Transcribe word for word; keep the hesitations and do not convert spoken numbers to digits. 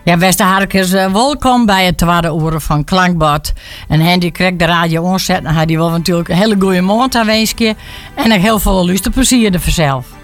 Ja, beste harkers, uh, welkom bij het tweede uur van Klankbord. En Hendy kreeg de radio aanzetten. Hij die wil natuurlijk een hele goede morgen wensen. En nog heel veel luisterplezier er vanzelf.